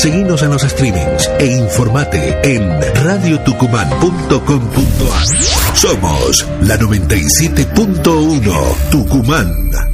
Seguinos en los streamings e informate en radiotucumán.com.ar. Somos la 97.1 Tucumán.